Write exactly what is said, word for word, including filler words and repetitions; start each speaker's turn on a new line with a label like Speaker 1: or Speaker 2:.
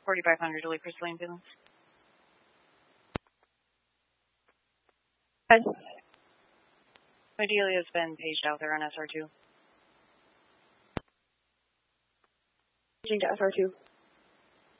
Speaker 1: forty-five hundred Lake Crystal Ambulance.
Speaker 2: Good.
Speaker 1: Adelia has been paged out there on S R two.
Speaker 2: Paging to S R two.